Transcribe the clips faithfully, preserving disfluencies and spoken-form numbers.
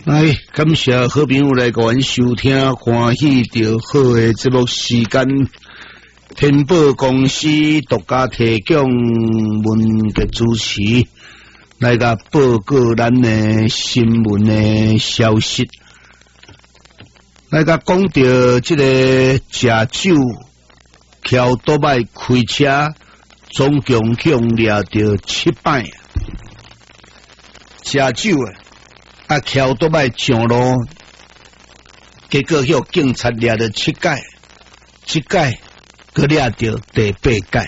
来，感谢好朋友来甲阮收听，欢喜着好诶节目时间。天宝公司独家提供文嘅主持，来甲报告咱诶新闻诶消息，来甲讲着即个食酒翘倒摆开车，总共共掠着七摆。食酒诶。啊！翘倒摆上路，结果许警察掠着七届，七届佮掠着第八届，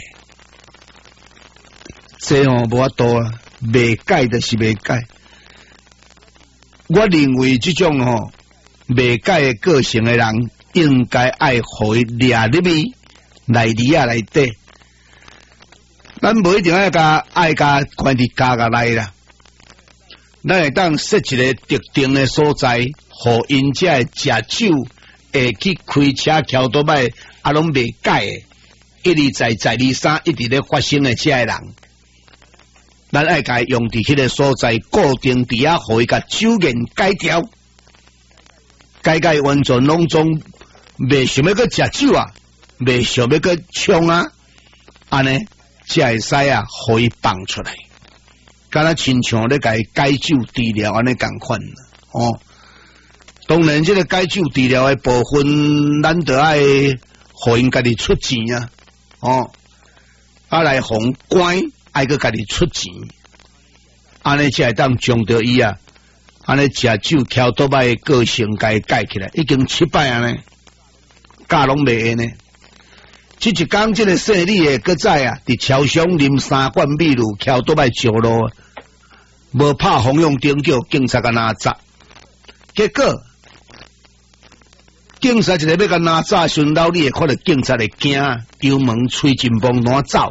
这吼无法度啊！未改就是未改。我认为这种吼未改的个性的人，应该爱互伊掠入去内里啊内底，咱无一定爱甲爱甲关伫家家内啦。咱会当设一个特定的所在，互因遮诶食酒，会去开车翘倒摆，啊，拢未改诶，一而再，再而三，一直咧发生诶遮诶人，咱爱甲用伫迄个所在固定伫遐，互伊甲酒瘾改掉，改改完全拢总未想要去食酒啊，未想要去冲啊，安尼才会使啊，互伊放出来。敢若亲像咧甲伊解酒治疗安尼共款哦。当然，这个解酒治疗的部分，咱得爱互因家己出钱啊，哦，啊来互乖，爱个家己出钱，安尼才会当将着伊啊，安尼食酒翘倒摆的个性甲伊改起来，已经七摆安尼，教拢袂会呢。即一讲，即个姓李诶，搁在啊，伫超商啉三罐米露，翘倒摆上路，无拍方向灯叫警察甲拿查，结果警察一个要甲拿查，顺老李诶看到警察会惊，油门吹真风乱走，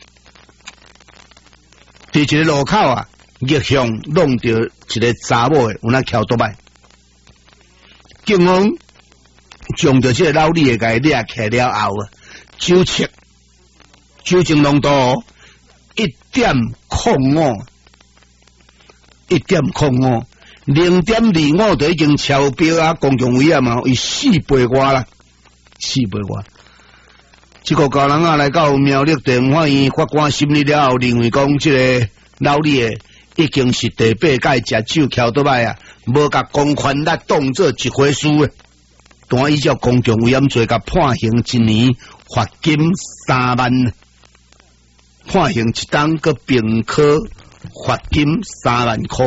伫一个路口啊，逆向弄着一个查某诶，有那翘倒摆，警方将着即个老李诶甲伊掠起来了后啊。酒测酒精浓度一点零五，一点零五，零点二五就已经超标啊！公共危险嘛，伊四倍外啦，四倍外。这个高人啊来到苗栗地方法院，法官审理了后认为讲，这个老李诶已经是第八届食酒翘倒摆啊，无甲公权力当做一回事诶。当依照公共危险罪，甲判刑一年。罚金三万，判刑一档个并科罚金三万块。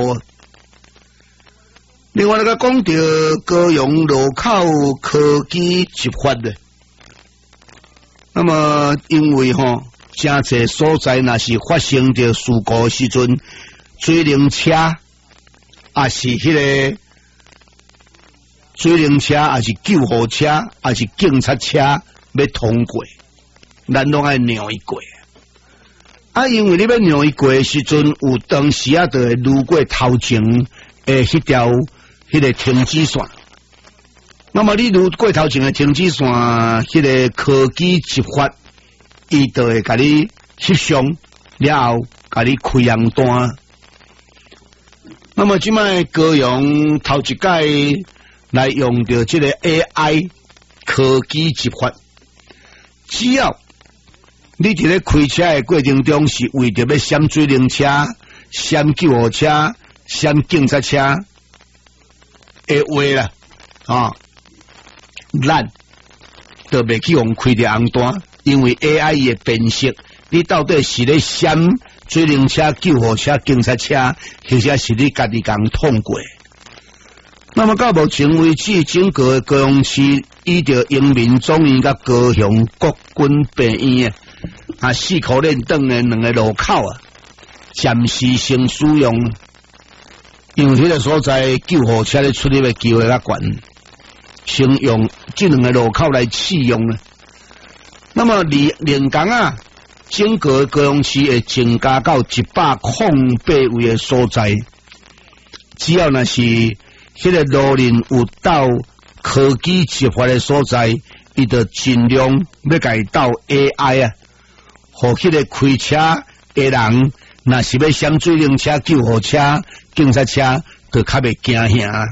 另外，个讲到高雄路口科技执法的，那么因为吼，真侪所在若是发生着事故时阵，追灵车也是迄、那个追灵车，也是救护车，也是警察车。要通过，咱拢爱让伊过。啊，因为你要让伊过的时阵，有当时啊，就会路过头前诶迄条迄个停止线。那么你路过头前的停止线，迄个科技执法，伊就会甲你翕相了后，甲你开红单。那么即摆高雄头一届来用着即个 A I 科技执法。只要你伫咧开车的过程中是为着要闪水灵车、闪救护车、闪警察车的话啦，啊，咱就袂去用开着红单，因为 A I 的辨识，你到底是咧闪水灵车、救护车、警察车，或者是你家己共通过。那么到目前为止，整个高雄市依着英明总院甲高雄国军病院啊，啊四口链等的两个路口啊，暂时性使用，因为迄个所在救护车咧出入的机会较悬，先用这两个路口来试用了。那么连连讲啊，整个高雄市会增加到一百零八位的所在，只要那是。迄个路人有到科技执法的所在，伊就尽量要改到 A I 啊，互迄个开车的人，若是要闪水灵车、救护车、警察车，就较袂惊吓。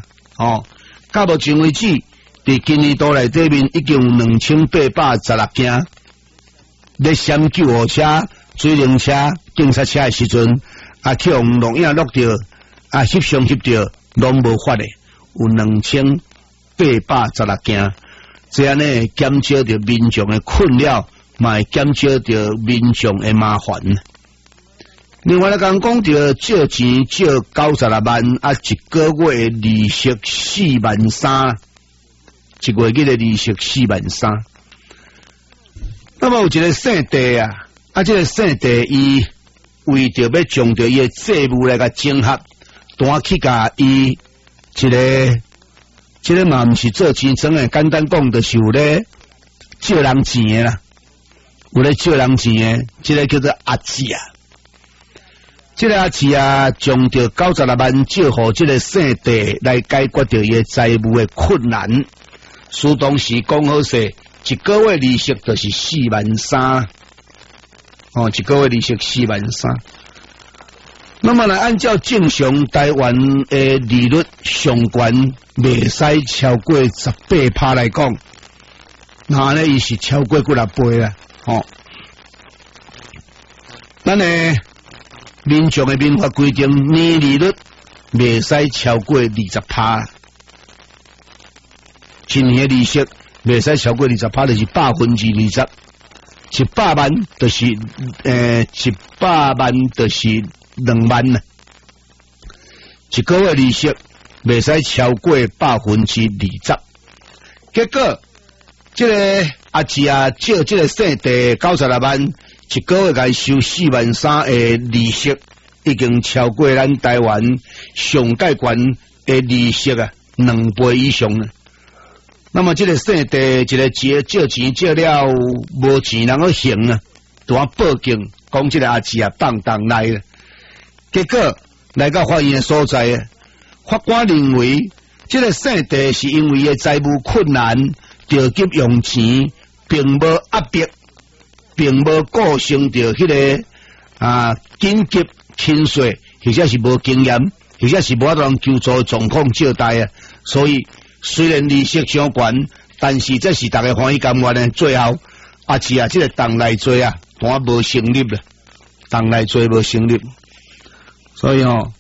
哦，到目前为止，伫今年度内底面已经有两千八百十六件，咧闪救护车、水灵车、警察车的时阵，啊，去用录影录到，啊，翕相翕到，拢无发的，有两千八百十六件，这样呢，减少着民众的困扰，嘛会减少着民众的麻烦。另外来讲，讲到借钱借九十六万，啊，一个月的利息四万三，一个月的利息四万三。那么有一个姓地啊，啊，这个姓地伊为着要将着伊的债务来个整合，单去甲伊一个，这个嘛毋是做钱庄的，简单讲就是有咧借人钱的啦，有咧借人钱的，这个叫做阿姊啊。这个阿姊啊，将着九十六万借互这个姓地来解决着伊的债务的困难。苏当时讲好势，一个月利息就是四万三，哦，一个月利息四万三。那么来按照正常台湾的利率上悬，袂使超过十八趴来讲，那呢伊是超过几啊倍啦，哦。咱呢？民众的民法规定，年利率袂使超过二十趴，一年的利息袂使超过二十趴，就是百分之二十，一百万就是诶，一百万就是两万啦。一个月利息袂使超过百分之二十。结果，这个阿姊啊，借这个姓地九十六万。一个月该收四万三的利息，已经超过咱台湾上界悬的利息啊两倍以上了。那么这个姓地一个借借钱借了无钱人去还啊，就要报警讲这个阿姊啊放荡来了。结果来到法院的所在啊，法官认为这个姓地是因为的债务困难，着急用钱，并无压迫。并无构成着迄个啊紧急倾税，或者是无经验，或者是无法度救助状况借贷啊。所以虽然利息相悬，但是这是大家欢喜甘愿的。最后阿姊啊，这个当来罪啊，单无成立了，当来罪无成立。所以哦，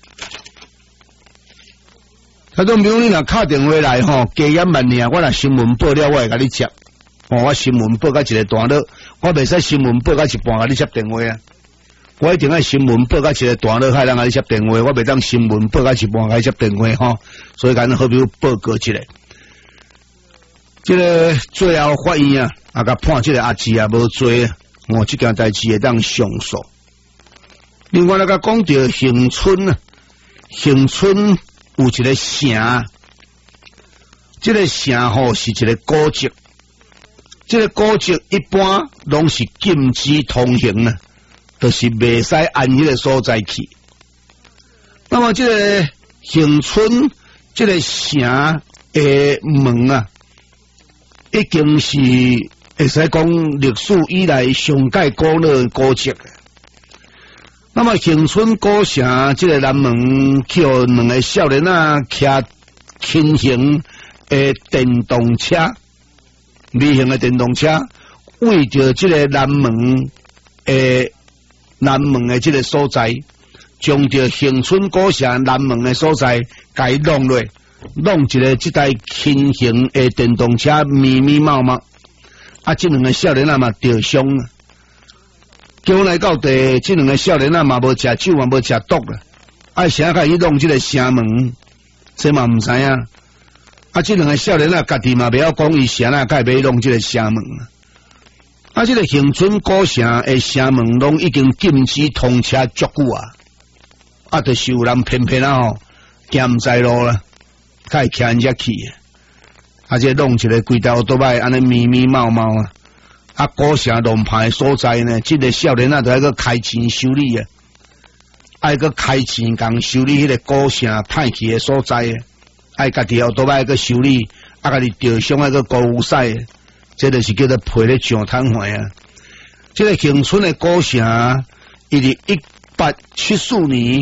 他种比如你若敲电话来吼，加减万年，我若新闻报了，我会甲你接。哦，我新闻报到一个段落，我袂使新闻报到一半甲你接电话啊！我一定爱新闻报到一个段落，才能甲你接电话。我袂当新闻报到一半甲你接电话吼，所以咱好比报告一下。这个最后法院啊，啊甲判这个阿姊啊无罪啊，哦，这件代志会当上诉。另外来甲讲到恒春啊，恒春有一个城，这个城吼是一个古迹。这个古迹一般拢是禁止通行啊，就是袂使按迄个所在去。那么这个恒春这个城的门啊，已经是会使讲历史以来上界古老的古迹。那么恒春古城这个南门，去有两个少年啊骑轻型的电动车。微型的电动车为着这个南门诶南门的这个所在，将着恒春古城南门的所在改弄落，弄一个这台轻型的电动车密密麻麻，啊，这两个少年啊嘛受伤啊。叫来到地，这两个少年啊嘛无食酒，嘛无食毒啊，啊，谁开去弄这个城门，这嘛唔知啊。啊！这两个少年啊，家己嘛袂晓讲伊啥啊，该要弄这个城门啊！啊，这个恒春古城的城门拢已经禁止通车足久啊！啊，就是有人偏偏啊吼，行唔知路啦，该骑人家去啊！啊，这弄一个规条都歹安尼密密麻麻啊！啊，古城弄牌所在呢，这个少年啊，都要个开钱修理啊，爱个开钱共修理迄个古城歹去的所在啊！爱家己后都爱个修理，啊家己着伤爱个高赛，这就是叫做赔咧上摊坏啊！这个恒春的古城，伊伫一八七四年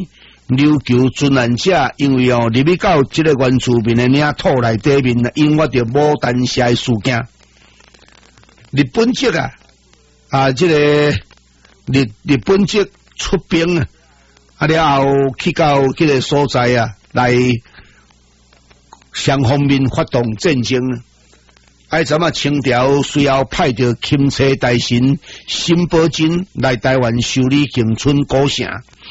琉球殉难者，因为哦入去到这个原住民的领土内底面啊，引发着牡丹社的事件。日本籍啊啊，这个日日本籍出兵啊，啊了后去到这个所在啊，来双方面发动战争啊。哎，咱们清朝随后派着钦差大臣辛宝金来台湾修理恒春古城。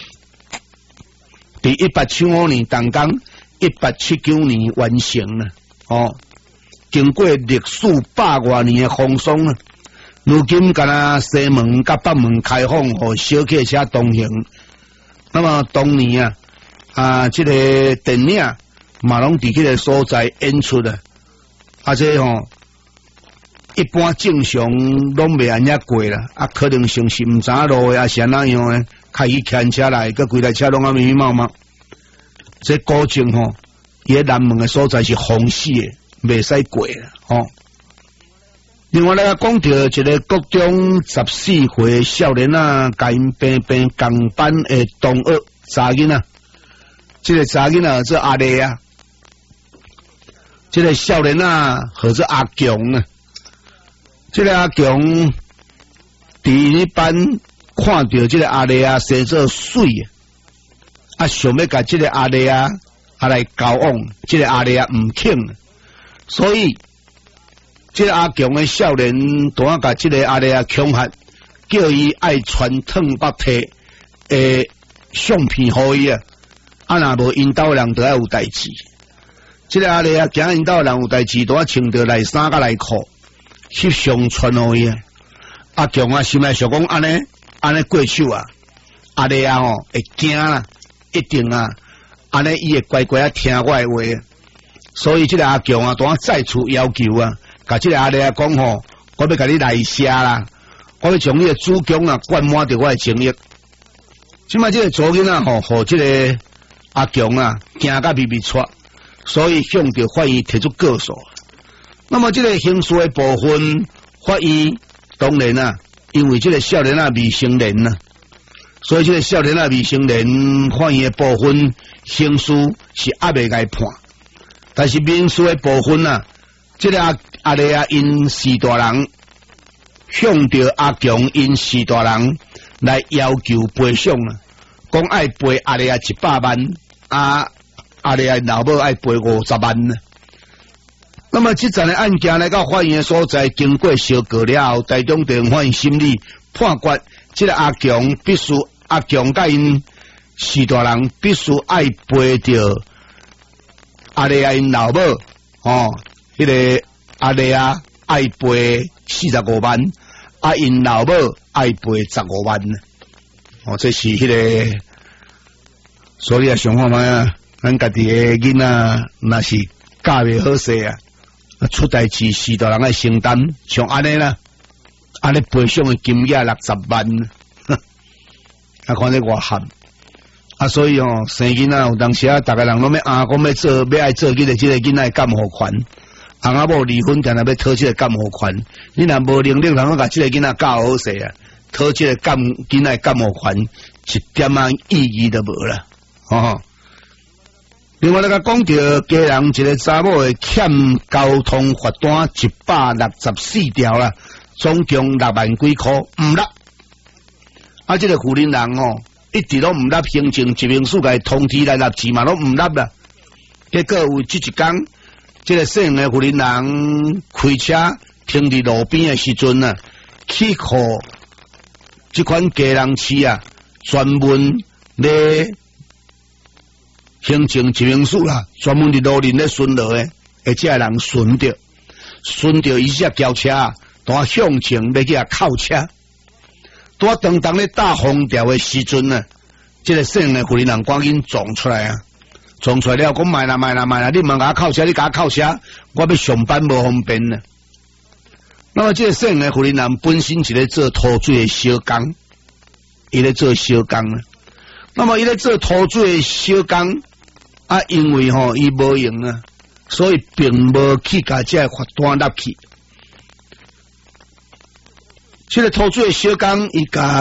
伫一八七五年动工，一八七九年完成了。哦，经过历史百多年的风霜啊，如今敢若西门甲北门开放，和小客车通行。那么当年啊啊，这个电影嘛拢伫这个所在演出了，啊，这吼、哦、一般正常拢未安遐过啦，啊，可能像是毋知路啊，是哪样诶？开去牵车来，佮规台车拢啊密密麻麻。这古镇吼，伊个南门的所在是封死的，袂使过啦，吼、哦。另外来讲到一个国中十四岁少年啊，甲因平平共班的同学查囡仔，这个查囡仔做阿丽啊，这个少年啊，或者阿强啊，这个阿强第一班看到这个阿丽啊，生做水啊。啊，想要甲这个阿丽啊，啊来交往，这个阿丽啊唔肯，所以这个阿强的少年，当啊甲这个阿丽啊恐吓，叫伊爱传烫北体诶相片互伊啊，啊若无因兜人就要有代志。这个阿丽啊，惊因兜人有代志，都啊穿着内衫甲内裤翕相传互伊。阿强啊，心内想讲安尼安尼过手啊，阿丽啊吼会惊啦。一定啊，安尼伊会乖乖啊听我的话，所以这个阿强啊，当再次要求啊，甲这个阿丽啊讲吼，我要甲你来写啦，我要将你的主公啊灌满着我的情谊。即摆这个左囡仔吼，和这个阿强啊惊甲咪咪出，所以向着法院提出告诉。那么这个刑事的部分，法院当然啊，因为这个少年啊未成年啊。所以这个少年啊未成年，法院的部分刑事是压未该判，但是民事的部分啊，这个阿阿丽啊因四大人向着阿强因四大人来要求赔偿啊，讲爱赔阿丽啊一百万，啊阿丽啊老母爱赔五十万呢。那么这阵的案件来到法院的所在，经过小告了后，台中地方法院审理判决。这个阿强必须阿强甲因四大人必须爱赔着阿丽啊因老母哦，迄、那个阿丽啊爱赔四十五万，啊因老母爱赔十五万哦，这是迄、那个，所以啊想看嘛，咱家己的囡仔若是教袂好势啊，出代志四大人爱承担，像安尼啦。安尼赔偿的金额六十万，啊，看这外含啊，所以哦，生囡仔有当时啊，大家人拢要啊，讲要做，要爱做，这个这个囡仔监护权，翁仔某离婚，定定要讨这个监护权。你若无能力，通通甲这个囡仔教好势啊，讨这个监囡仔监护权，一点啊意义都无啦，哦。另外，那个讲到家人一个查某的欠交通罚单一百六十四条啦。总共六万几块，唔纳。啊，这个富人人哦，一直都唔纳，行政执行署来通知来纳钱嘛，都唔纳啦。结果有这一天，这个姓的富人人开车停伫路边的时阵啊，去靠这款家人市啊，专门咧行政执行署啦，专门伫路林咧巡逻的，而且人巡着，巡着伊只轿车啊。当向前要去啊靠车，当当当咧打风条的时阵呢，这个姓的妇人人赶紧撞出来啊！撞出来了，讲买啦买啦买啦，你莫甲我靠车，你甲我靠车，我要上班无方便呢。那么这个姓的妇人人本身是咧做土水的小工，伊咧做小工啊。那么伊咧做土水的小工啊，因为吼伊无用啊，所以并无去甲这罚单纳去。这个土水的小工，伊甲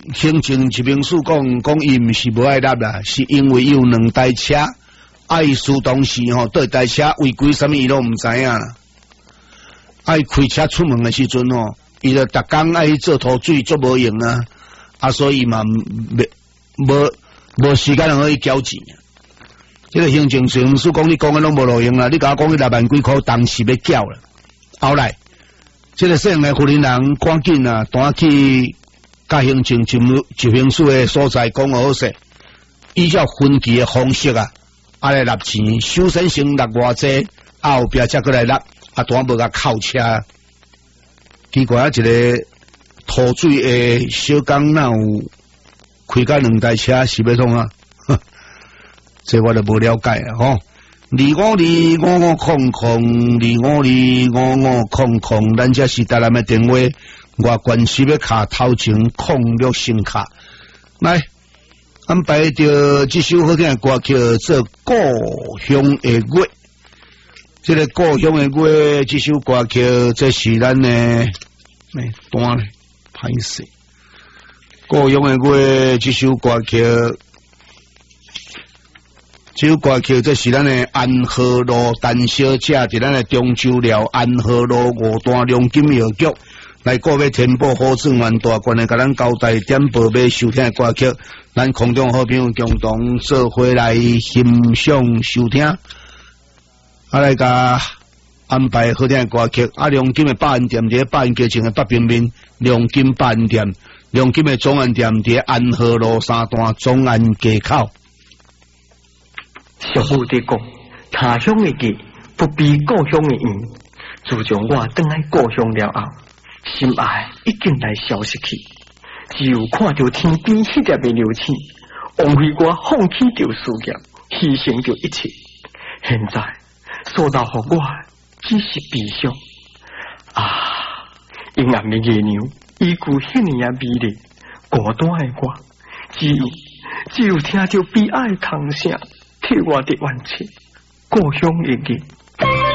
行政执行署讲讲伊毋是无爱纳啦，是因为有两台车，爱输当时吼，对台车违规什么伊都毋知影啦。爱开车出门的时阵吼，伊就逐工爱去做涂水做无用啊，啊所以嘛无无无时间可以交钱。这个行政执行署讲你讲的拢无路用啦，你甲我讲你六万几块，当时要缴啦。后来，这个姓的富人人赶紧啊，赶去甲行政执执行署的所在讲好势，依照分期的方式啊，啊来纳钱，首先先纳偌济，啊后壁才过来纳，啊当无甲扣车。奇怪啊，一个涂水的小工哪有开甲两台车是要创啊？这我就无了解啊！吼，二五二五五空空，二五二五五空空，咱这是台南的电话，我关系要卡头前空六声卡。来安排着这首好听的歌曲做故乡的月。这个故乡的月，这首歌曲这是咱的咩单咧？歹势，故乡的月，这首歌曲。这首歌曲这是咱的安和路陈小姐，伫咱的中州寮安和路五段龙金药局来各位填报好正元大官的，甲咱交代点播要收听的歌曲，咱空中好朋友共同做伙来欣赏收听，啊来甲安排好听的歌曲。啊，龙金的百元店伫百元街前的北平面，龙金百元店，龙金的总安店伫安和路三段总安街口。 俗语在讲，他乡的家不比故乡的远。自从我转来故乡了后，心爱已经来消失去，只有看到天边迄粒的流星，枉费我放弃着事业，牺牲着一切。现在所留予我只是悲伤啊！阴暗的月亮依旧遐尼啊美丽，孤单的我，只有只有听着悲哀的哭声。替我的冤情，故乡的日。